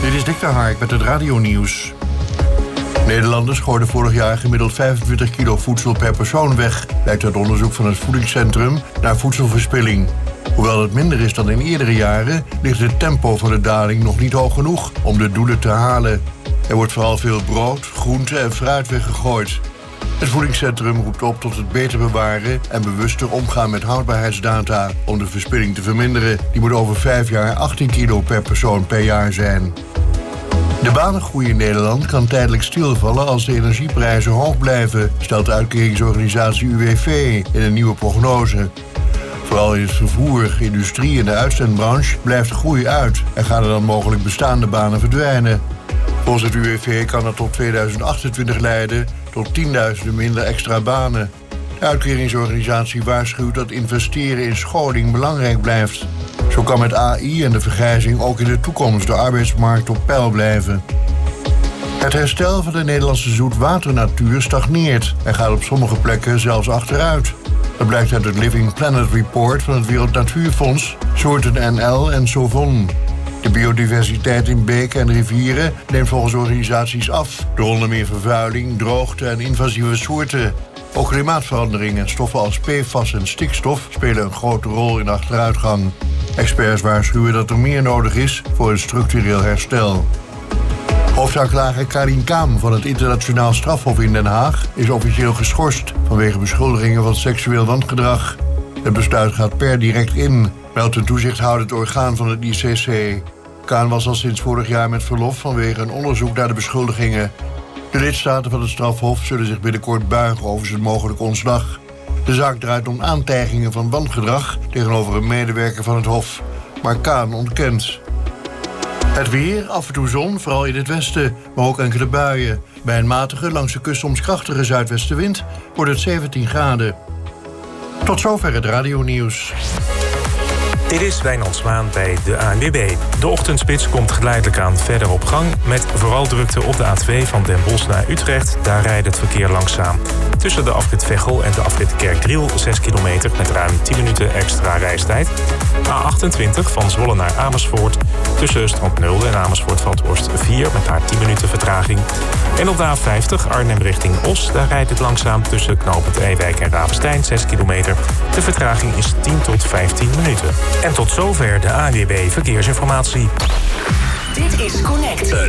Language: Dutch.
Dit is Dick de Hark met het radionieuws. Nederlanders gooiden vorig jaar gemiddeld 25 kilo voedsel per persoon weg, blijkt uit onderzoek van het Voedingscentrum naar voedselverspilling. Hoewel het minder is dan in eerdere jaren, ligt het tempo van de daling nog niet hoog genoeg om de doelen te halen. Er wordt vooral veel brood, groente en fruit weggegooid. Het Voedingscentrum roept op tot het beter bewaren en bewuster omgaan met houdbaarheidsdata om de verspilling te verminderen. Die moet over 5 jaar 18 kilo per persoon per jaar zijn. De banengroei in Nederland kan tijdelijk stilvallen als de energieprijzen hoog blijven, stelt de uitkeringsorganisatie UWV in een nieuwe prognose. Vooral in het vervoer, industrie en de uitzendbranche blijft de groei uit en gaan er dan mogelijk bestaande banen verdwijnen. Volgens het UWV kan dat tot 2028 leiden tot 10.000 minder extra banen. De uitkeringsorganisatie waarschuwt dat investeren in scholing belangrijk blijft. Zo kan met AI en de vergrijzing ook in de toekomst de arbeidsmarkt op peil blijven. Het herstel van de Nederlandse zoetwaternatuur stagneert en gaat op sommige plekken zelfs achteruit. Dat blijkt uit het Living Planet Report van het Wereld Natuurfonds, Soorten NL en Sovon. De biodiversiteit in beken en rivieren neemt volgens organisaties af door onder meer vervuiling, droogte en invasieve soorten. Ook klimaatverandering en stoffen als PFAS en stikstof spelen een grote rol in de achteruitgang. Experts waarschuwen dat er meer nodig is voor een structureel herstel. Hoofdaanklager Karin Kaam van het Internationaal Strafhof in Den Haag is officieel geschorst vanwege beschuldigingen van seksueel wangedrag. Het besluit gaat per direct in, meldt een toezichthoudend orgaan van het ICC. Kaan was al sinds vorig jaar met verlof vanwege een onderzoek naar de beschuldigingen. De lidstaten van het strafhof zullen zich binnenkort buigen over zijn mogelijk ontslag. De zaak draait om aantijgingen van wangedrag tegenover een medewerker van het hof. Maar Kaan ontkent. Het weer, af en toe zon, vooral in het westen, maar ook enkele buien. Bij een matige, langs de kust soms krachtige zuidwestenwind wordt het 17 graden. Tot zover het radionieuws. Dit is Wijnand Zwaan bij de ANWB. De ochtendspits komt geleidelijk aan verder op gang, met vooral drukte op de A2 van Den Bosch naar Utrecht. Daar rijdt het verkeer langzaam. Tussen de afrit Veghel en de afrit Kerkdriel 6 kilometer met ruim 10 minuten extra reistijd. A28 van Zwolle naar Amersfoort. Tussen Strand-Nulde en Amersfoort-Vathorst 4 met daar 10 minuten vertraging. En op de A50 Arnhem richting Os, daar rijdt het langzaam tussen knooppunt Ewijk en Ravenstein 6 kilometer. De vertraging is 10 tot 15 minuten. En tot zover de ANWB Verkeersinformatie. Dit is Connect.